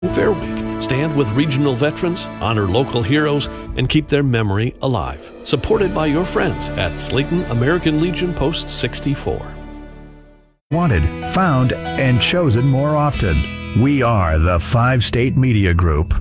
Fair Week. Stand with regional veterans, honor local heroes, and keep their memory alive. Supported by your friends at Slayton American Legion Post 64. Wanted, found, and chosen more often. We are the 5 State Media Group.